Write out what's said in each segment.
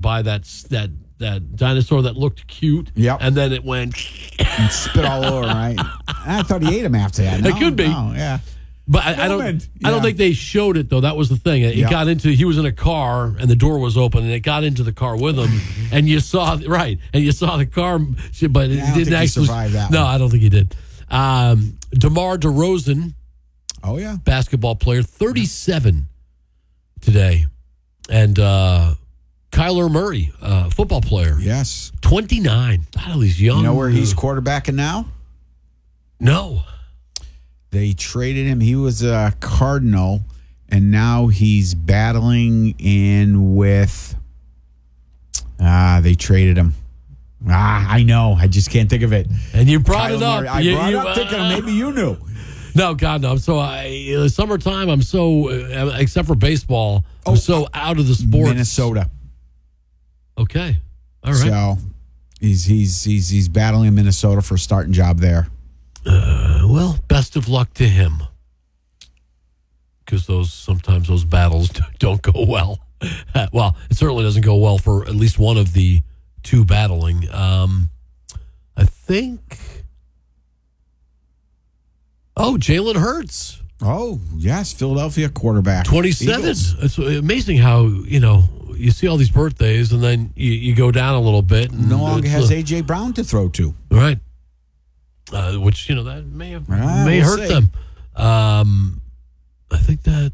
by that dinosaur that looked cute. Yep. And then it went and spit all over, right? I thought he ate him after that. No, it could be. No, yeah. But I don't think they showed it though. That was the thing. He was in a car and the door was open and it got into the car with him and you saw the car, but it didn't actually survive that. No, I don't think he did. DeMar DeRozan, basketball player, 37 today, and Kyler Murray, football player, 29. God, he's young. You know where he's quarterbacking now? No. They traded him. He was a Cardinal, and now he's battling in with. They traded him. I know. I just can't think of it. And you brought it up. I brought it up thinking maybe you knew. No, God, no. I'm so summertime. I'm so except for baseball. I'm so out of the sports. Minnesota. Okay, all right. So he's battling in Minnesota for a starting job there. Well, best of luck to him, because sometimes those battles don't go well. Well, it certainly doesn't go well for at least one of the two battling. I think. Jalen Hurts. Oh, yes, Philadelphia quarterback. 27. Eagles. It's amazing how, you see all these birthdays and then you go down a little bit. And no longer has A.J. Brown to throw to. Right. Which, that may hurt them. I think that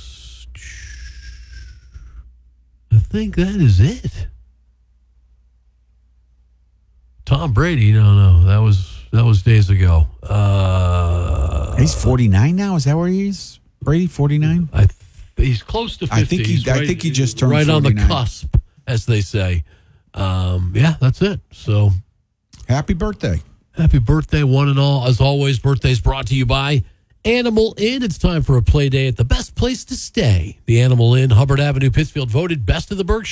is it. Tom Brady, no, that was days ago. He's 49 now. Is that where he is? Brady, 49? He's close to 50. I think he just turned right 49. on the cusp, as they say. That's it. So, happy birthday. Happy birthday, one and all. As always, birthdays brought to you by Animal Inn. It's time for a play day at the best place to stay. The Animal Inn, Hubbard Avenue, Pittsfield, voted best of the Berkshire.